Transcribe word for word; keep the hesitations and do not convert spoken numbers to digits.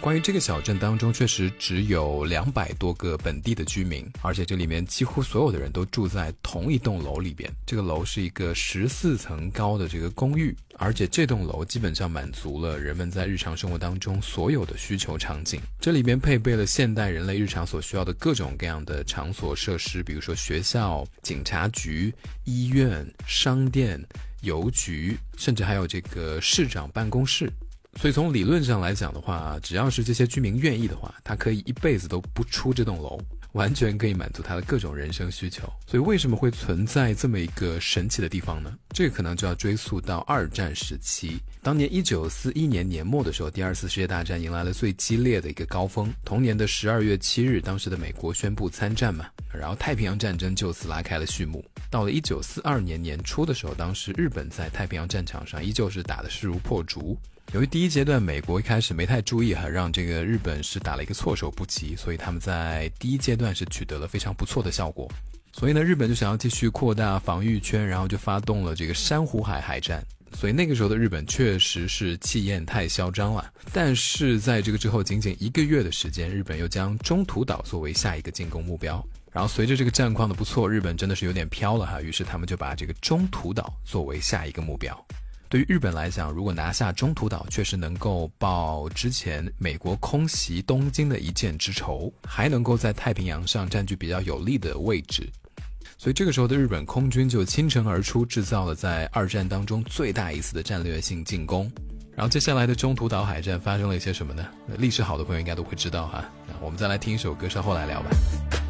关于这个小镇当中，确实只有两百多个本地的居民，而且这里面几乎所有的人都住在同一栋楼里边。这个楼是一个十四层高的这个公寓，而且这栋楼基本上满足了人们在日常生活当中所有的需求场景。这里边配备了现代人类日常所需要的各种各样的场所设施，比如说学校、警察局、医院、商店、邮局，甚至还有这个市长办公室。所以从理论上来讲的话，只要是这些居民愿意的话，他可以一辈子都不出这栋楼，完全可以满足他的各种人生需求。所以为什么会存在这么一个神奇的地方呢？这个可能就要追溯到二战时期。当年一九四一年年末的时候，第二次世界大战迎来了最激烈的一个高峰。同年的十二月七日，当时的美国宣布参战嘛，然后太平洋战争就此拉开了序幕。到了一九四二年年初的时候，当时日本在太平洋战场上依旧是打得势如破竹。由于第一阶段美国一开始没太注意哈，让这个日本是打了一个措手不及，所以他们在第一阶段是取得了非常不错的效果。所以呢，日本就想要继续扩大防御圈，然后就发动了这个珊瑚海海战。所以那个时候的日本确实是气焰太嚣张了。但是在这个之后仅仅一个月的时间，日本又将中途岛作为下一个进攻目标。然后随着这个战况的不错，日本真的是有点飘了哈，于是他们就把这个中途岛作为下一个目标。对于日本来讲，如果拿下中途岛，确实能够报之前美国空袭东京的一箭之仇，还能够在太平洋上占据比较有利的位置。所以这个时候的日本空军就倾城而出，制造了在二战当中最大一次的战略性进攻。然后接下来的中途岛海战发生了一些什么呢？历史好的朋友应该都会知道哈。我们再来听一首歌，稍后来聊吧。